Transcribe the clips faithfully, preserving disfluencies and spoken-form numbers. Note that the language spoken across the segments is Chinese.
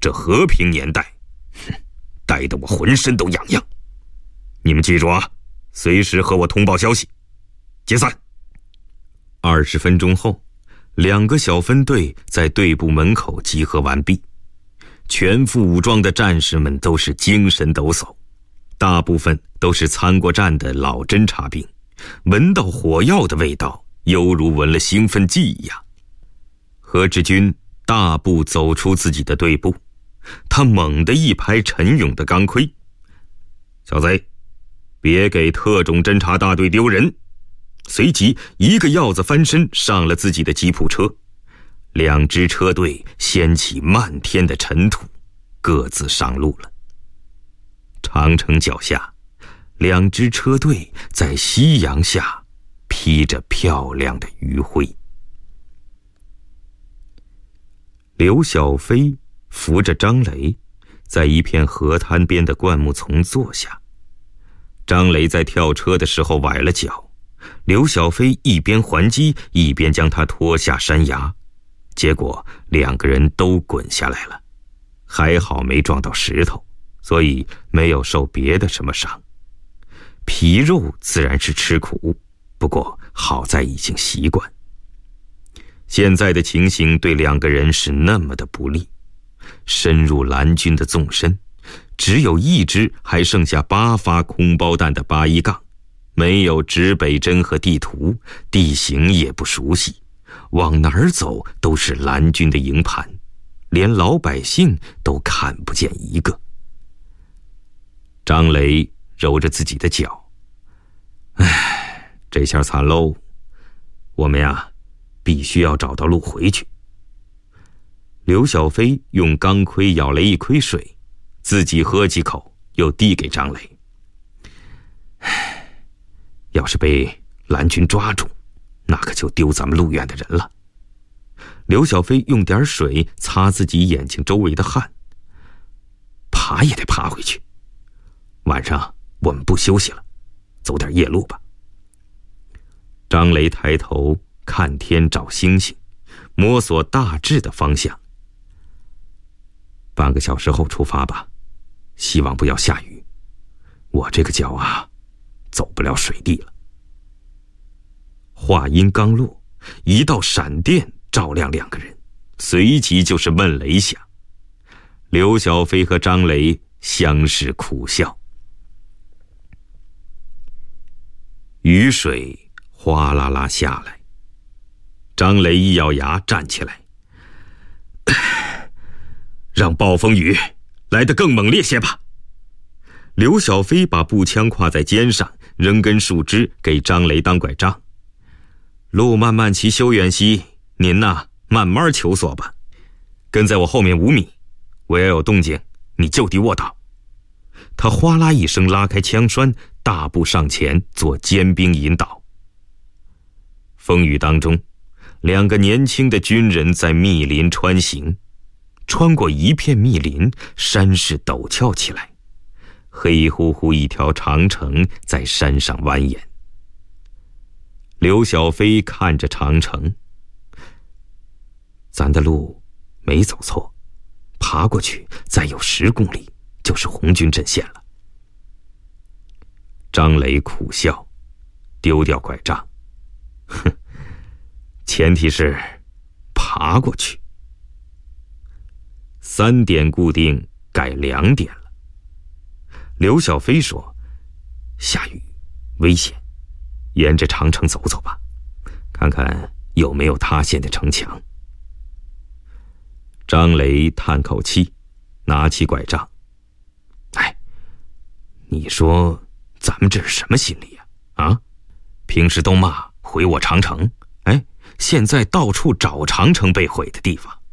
这和平年代，哼，待得我浑身都痒痒。你们记住啊，随时和我通报消息。解散。二十分钟后，两个小分队在队部门口集合完毕。全副武装的战士们都是精神抖擞，大部分都是参过战的老侦察兵，闻到火药的味道，犹如闻了兴奋剂一样。何志军大步走出自己的队部，他猛地一拍陈勇的钢盔：“小贼，别给特种侦察大队丢人！”随即一个鹞子翻身上了自己的吉普车，两支车队掀起漫天的尘土，各自上路了。长城脚下，两支车队在夕阳下披着漂亮的余晖。刘小飞扶着张雷，在一片河滩边的灌木丛坐下。张雷在跳车的时候崴了脚，刘小飞一边还击，一边将他拖下山崖，结果两个人都滚下来了，还好没撞到石头，所以没有受别的什么伤。皮肉自然是吃苦，不过好在已经习惯。现在的情形对两个人是那么的不利，深入蓝军的纵深，只有一支还剩下八发空包弹的八一杠，没有指北针和地图，地形也不熟悉，往哪儿走都是蓝军的营盘，连老百姓都看不见一个。张雷揉着自己的脚，唉，这下惨喽，我们呀必须要找到路回去。刘小飞用钢盔舀了一盔水，自己喝几口，又递给张雷。唉，要是被蓝军抓住，那可就丢咱们路院的人了。刘小飞用点水擦自己眼睛周围的汗。爬也得爬回去，晚上我们不休息了，走点夜路吧。张雷抬头看天找星星，摸索大致的方向。半个小时后出发吧，希望不要下雨，我这个脚啊走不了水地了。话音刚落，一道闪电照亮两个人，随即就是闷雷响。刘小飞和张雷相视苦笑。雨水哗啦啦下来，张雷一咬牙站起来，让暴风雨来得更猛烈些吧。刘小飞把步枪挎在肩上，扔根树枝给张雷当拐杖。路漫漫其修远兮，您呐慢慢求索吧，跟在我后面五米，我要有动静你就地卧倒。他哗啦一声拉开枪栓，大步上前做尖兵引导。风雨当中，两个年轻的军人在密林穿行，穿过一片密林，山势陡峭起来，黑乎乎一条长城在山上蜿蜒。刘小飞看着长城，咱的路没走错，爬过去再有十公里就是红军阵线了。张雷苦笑，丢掉拐杖，哼，前提是爬过去。三点固定改两点了。刘小飞说：“下雨，危险，沿着长城走走吧，看看有没有塌陷的城墙。”张雷叹口气，拿起拐杖：“哎，你说咱们这是什么心理呀？啊，平时都骂毁我长城，哎，现在到处找长城被毁的地方。”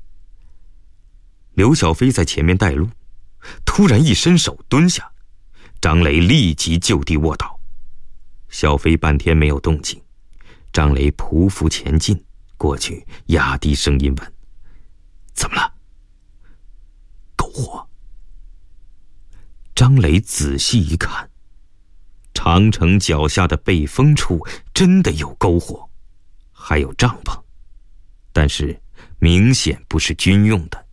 刘小飞在前面带路，突然一伸手蹲下，张雷立即就地卧倒。小飞半天没有动静，张雷匍匐前进，过去压低声音问：“怎么了？”“篝火。”张雷仔细一看，长城脚下的背风处真的有篝火，还有帐篷，但是明显不是军用的。